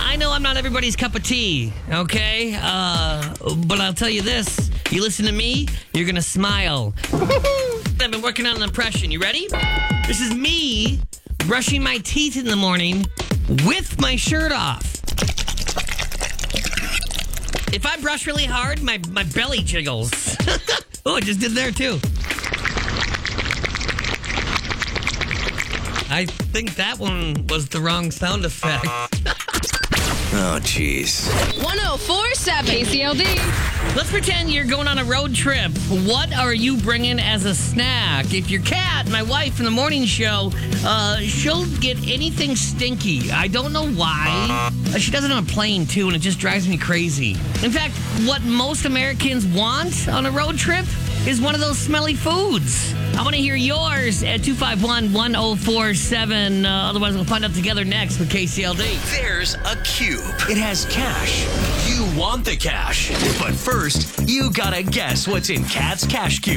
I know I'm not everybody's cup of tea, okay? But I'll tell you this. You listen to me, you're going to smile. I've been working on an impression. You ready? This is me brushing my teeth in the morning with my shirt off. If I brush really hard, my belly jiggles. Oh, I just did there, too. I think that one was the wrong sound effect. Oh, jeez. 104.7 KCLD. Let's pretend you're going on a road trip. What are you bringing as a snack? If your cat, my wife in the morning show, she'll get anything stinky. I don't know why. She does it on a plane, too, and it just drives me crazy. In fact, what most Americans want on a road trip is one of those smelly foods. I want to hear yours at 251-1047. Otherwise, we'll find out together next with KCLD. There's a cube. It has cash. You want the cash. But first, you gotta guess what's in Cat's Cash Cube.